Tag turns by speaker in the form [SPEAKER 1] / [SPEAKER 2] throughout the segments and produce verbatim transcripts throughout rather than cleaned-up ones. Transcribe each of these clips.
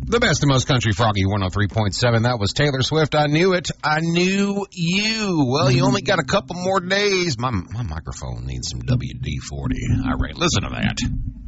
[SPEAKER 1] The best of most country, Froggy one oh three point seven. That was Taylor Swift. I knew it. I knew you. Well, you only got a couple more days. My my microphone needs some W D forty. All right, listen to that.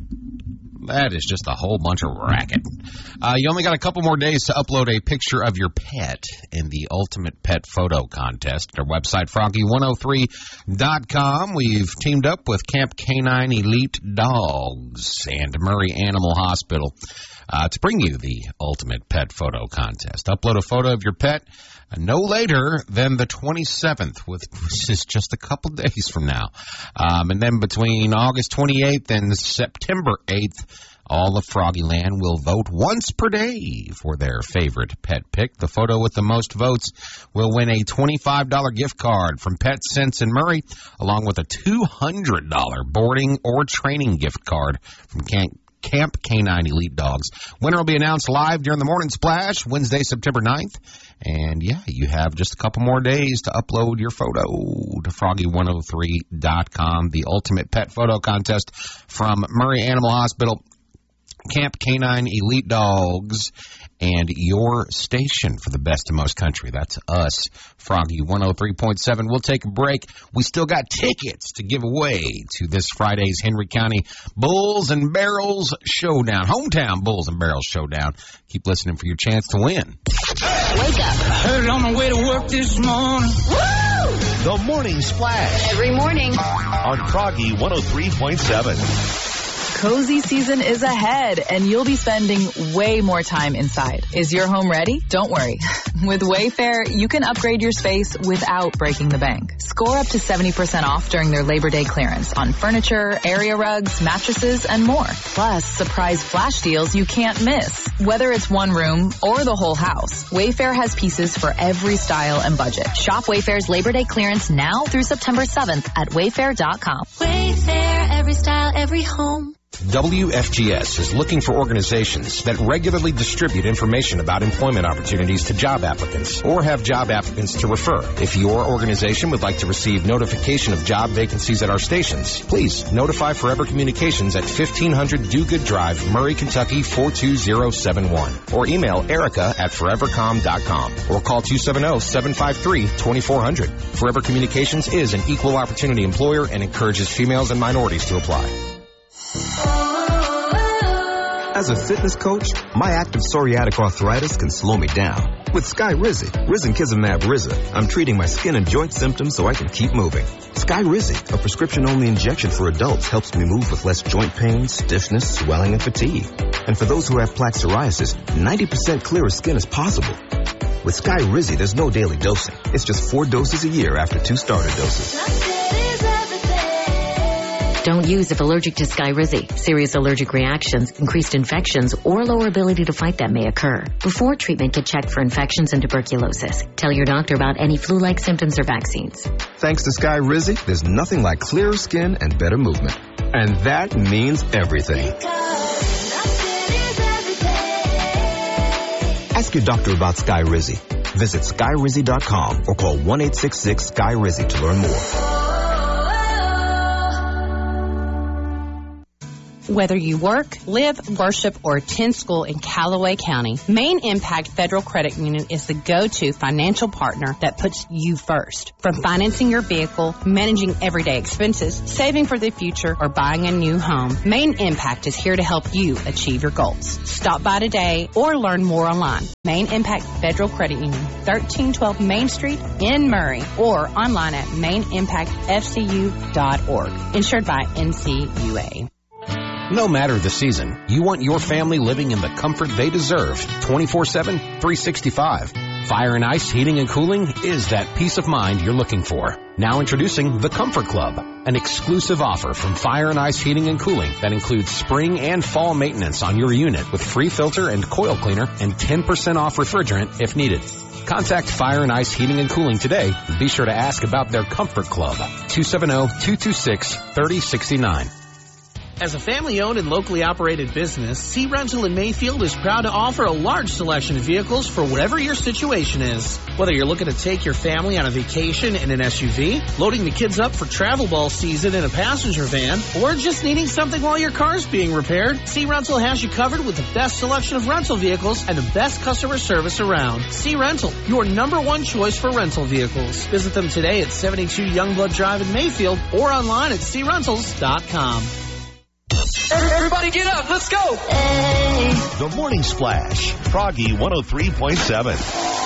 [SPEAKER 1] That is just a whole bunch of racket. Uh, you only got a couple more days to upload a picture of your pet in the Ultimate Pet Photo Contest. Our website, froggy one oh three dot com. We've teamed up with Camp Canine Elite Dogs and Murray Animal Hospital uh, to bring you the Ultimate Pet Photo Contest. Upload a photo of your pet no later than the twenty-seventh, which is just a couple days from now. Um, and then between August twenty-eighth and September eighth, all of Froggyland will vote once per day for their favorite pet pick. The photo with the most votes will win a twenty-five dollars gift card from Pet Sense in Murray, along with a two hundred dollars boarding or training gift card from Camp Camp Canine Elite Dogs. Winner will be announced live during the Morning Splash, Wednesday, September ninth. And, yeah, you have just a couple more days to upload your photo to froggy one oh three dot com. The Ultimate Pet Photo Contest from Murray Animal Hospital, Camp Canine Elite Dogs, and your station for the best of most country. That's us, Froggy one oh three point seven. We'll take a break. We still got tickets to give away to this Friday's Henry County Bulls and Barrels Showdown, Hometown Bulls and Barrels Showdown. Keep listening for your chance to win.
[SPEAKER 2] Wake up.
[SPEAKER 3] Heard it on my way to work this morning.
[SPEAKER 2] Woo!
[SPEAKER 4] The Morning Splash.
[SPEAKER 2] Every morning.
[SPEAKER 4] On Froggy one oh three point seven.
[SPEAKER 5] Cozy season is ahead, and you'll be spending way more time inside. Is your home ready? Don't worry. With Wayfair, you can upgrade your space without breaking the bank. Score up to seventy percent off during their Labor Day clearance on furniture, area rugs, mattresses, and more. Plus, surprise flash deals you can't miss. Whether it's one room or the whole house, Wayfair has pieces for every style and budget. Shop Wayfair's Labor Day clearance now through September seventh at wayfair dot com.
[SPEAKER 6] Wayfair, every style, every home.
[SPEAKER 1] W F G S is looking for organizations that regularly distribute information about employment opportunities to job applicants or have job applicants to refer. If your organization would like to receive notification of job vacancies at our stations, please notify Forever Communications at fifteen hundred Do Good Drive, Murray, Kentucky four two zero seven one, or email Erica at forever com dot com, or call two seven zero, seven five three, two four zero zero. Forever Communications is an equal opportunity employer and encourages females and minorities to apply.
[SPEAKER 7] As a fitness coach, my active psoriatic arthritis can slow me down. With Skyrizi, Risankizumab Riza, I'm treating my skin and joint symptoms so I can keep moving. Skyrizi, a prescription-only injection for adults, helps me move with less joint pain, stiffness, swelling, and fatigue. And for those who have plaque psoriasis, ninety percent clearer skin is possible. With Skyrizi, there's no daily dosing. It's just four doses a year after two starter doses.
[SPEAKER 8] Don't use if allergic to Skyrizi. Serious allergic reactions, increased infections, or lower ability to fight them may occur. Before treatment, get checked for infections and tuberculosis. Tell your doctor about any flu-like symptoms or vaccines.
[SPEAKER 7] Thanks to Skyrizi, there's nothing like clearer skin and better movement. And that means everything. Ask your doctor about Skyrizi. Visit skyrizi dot com or call one eight six six Sky Rizi to learn more.
[SPEAKER 9] Whether you work, live, worship, or attend school in Callaway County, Main Impact Federal Credit Union is the go-to financial partner that puts you first. From financing your vehicle, managing everyday expenses, saving for the future, or buying a new home, Main Impact is here to help you achieve your goals. Stop by today or learn more online. Main Impact Federal Credit Union, thirteen twelve Main Street in Murray, or online at main impact f c u dot org. Insured by N C U A.
[SPEAKER 1] No matter the season, you want your family living in the comfort they deserve twenty-four seven, three sixty-five. Fire and Ice Heating and Cooling is that peace of mind you're looking for. Now introducing the Comfort Club, an exclusive offer from Fire and Ice Heating and Cooling that includes spring and fall maintenance on your unit with free filter and coil cleaner and ten percent off refrigerant if needed. Contact Fire and Ice Heating and Cooling today and be sure to ask about their Comfort Club, two seven zero, two two six, three zero six nine.
[SPEAKER 10] As a family-owned and locally operated business, Sea Rental in Mayfield is proud to offer a large selection of vehicles for whatever your situation is. Whether you're looking to take your family on a vacation in an S U V, loading the kids up for travel ball season in a passenger van, or just needing something while your car's being repaired, Sea Rental has you covered with the best selection of rental vehicles and the best customer service around. Sea Rental, your number one choice for rental vehicles. Visit them today at seventy-two Youngblood Drive in Mayfield or online at sea rentals dot com.
[SPEAKER 3] Everybody get up, let's go!
[SPEAKER 4] The Morning Splash, Froggy one oh three point seven.